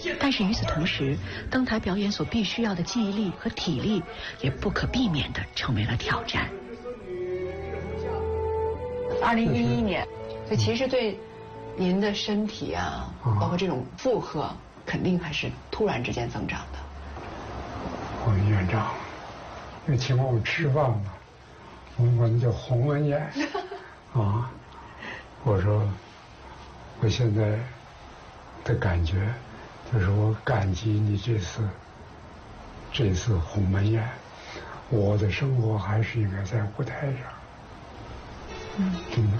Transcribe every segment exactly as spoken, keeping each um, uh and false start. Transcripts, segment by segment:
但是与此同时，登台表演所必须要的记忆力和体力，也不可避免地成为了挑战。 二零一一年，所以其实对您的身体啊，包括这种负荷，肯定还是突然之间增长的。 我们院长，那请我们吃饭嘛，我们管那叫鸿门宴啊。我说，我现在的感觉就是我感激你这次这次鸿门宴，我的生活还是应该在舞台上。嗯，真的。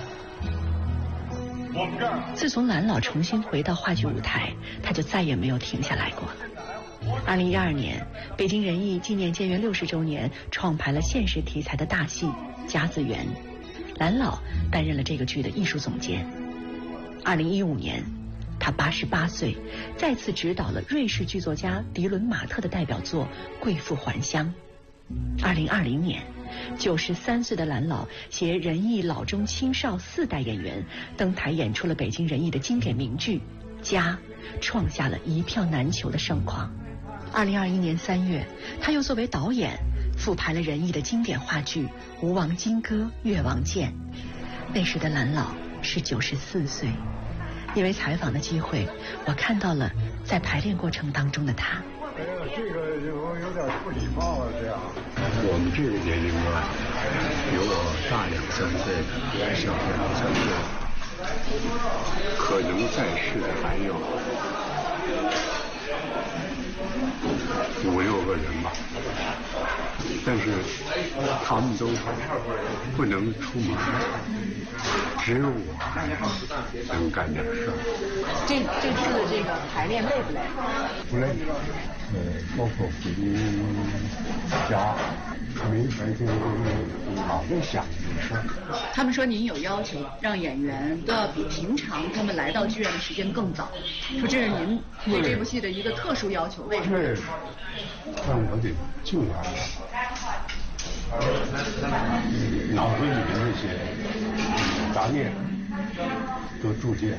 自从蓝老重新回到话剧舞台，他就再也没有停下来过了。二零一二年，北京人艺纪念建园六十周年，创排了现实题材的大戏《甲子园》，蓝老担任了这个剧的艺术总监。二零一五年，他八十八岁，再次执导了瑞士剧作家迪伦马特的代表作《贵妇还乡》。二零二零年，九十三岁的蓝老携人艺老中青少四代演员登台演出了北京人艺的经典名剧《家》，创下了一票难求的盛况。二零二一年三月，他又作为导演复排了人艺的经典话剧《吴王金戈·越王剑》。那时的蓝老是九十四岁。因为采访的机会，我看到了在排练过程当中的他。 哎呀，这个就有点不礼貌了，这样。 我们这个年龄段，比我大两三岁的，小两三岁，可能在世的还有五六个人吧，但是他们都不能出门，只有我能干点事儿。 这这次的这个排练累不累？ 不累，呃，包括回家，没白天老在想这事儿。 他们说您有要求，让演员都要比平常他们来到剧院的时间更早，说这是您对这部戏的一个特殊要求。为什么？ 对，让我得静下来，脑子里面那些杂念都铸剑。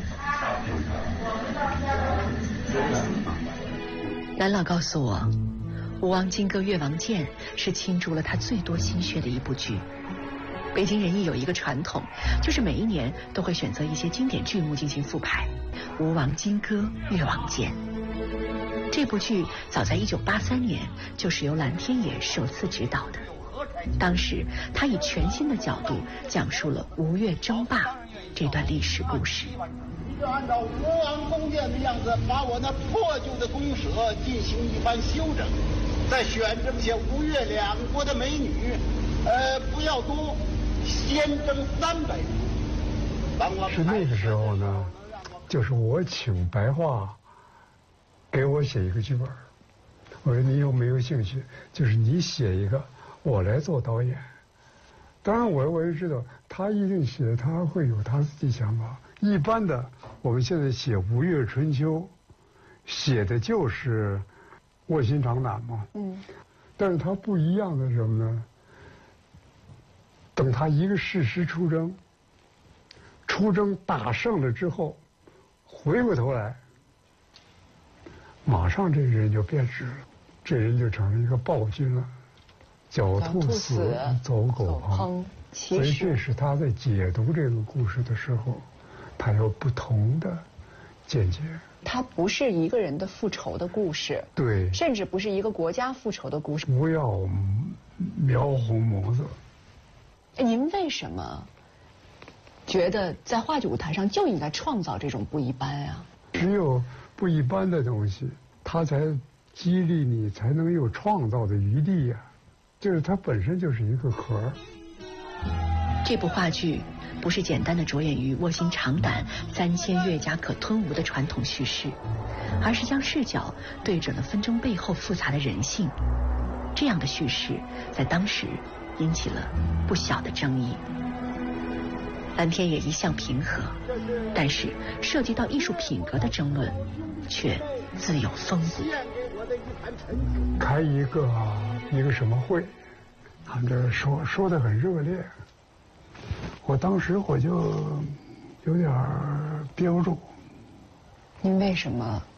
蓝老告诉我，《吴王金戈·越王剑》是倾注了他最多心血的一部剧。北京人艺有一个传统，就是每一年都会选择一些经典剧目进行复排，《吴王金戈·越王剑》这部剧早在一九八三年就是由蓝天野首次执导的。当时他以全新的角度讲述了吴越争霸这段历史故事。 你就按照吴王宫殿的样子，把我那破旧的公舍进行一番修整，再选这么些吴越两国的美女，呃，不要多，先征三百名。 是那个时候呢，就是我请白桦给我写一个剧本，我说你有没有兴趣？就是你写一个，我来做导演。当然我我也知道他一定写，他会有他自己想法。一般的我们现在写《吴越春秋》，写的就是卧薪尝胆嘛。嗯。但是他不一样的是什么呢？等他一个事实出征，出征打胜了之后，回过头来，马上这个人就变质了，这人就成了一个暴君了，狡兔死，走狗烹。所以这是他在解读这个故事的时候，他有不同的见解。 它不是一个人的复仇的故事， 对， 甚至不是一个国家复仇的故事。 不要描红眸子。 您为什么觉得在话剧舞台上就应该创造这种不一般啊？ 只有不一般的东西，它才激励你，才能有创造的余地呀、啊。就是它本身就是一个壳。 这部话剧不是简单的着眼于卧薪尝胆、三千越甲可吞吴的传统叙事，而是将视角对准了纷争背后复杂的人性。这样的叙事在当时引起了不小的争议。蓝天野一向平和，但是涉及到艺术品格的争论却自有风骨。 开一个一个什么会，他们这说说得很热烈，我当时我就有点憋不住。 您为什么